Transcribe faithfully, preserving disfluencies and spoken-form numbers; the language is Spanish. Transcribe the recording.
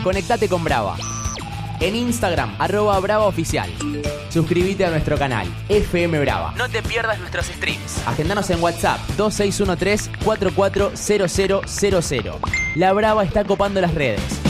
Conectate con Brava. En Instagram, arroba Brava Oficial. Suscríbete a nuestro canal, F M Brava. No te pierdas nuestros streams. Agendanos en WhatsApp, dos seis uno tres, cuatro cuatro cero cero cero cero. La Brava está copando las redes.